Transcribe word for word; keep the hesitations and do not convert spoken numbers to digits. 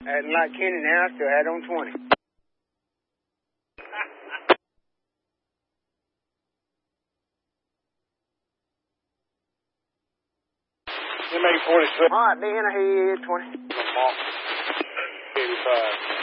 Acting like Kenny now, still had on twenty. You make forty-six. All right, Ben, I hear you, twenty. eighty-five.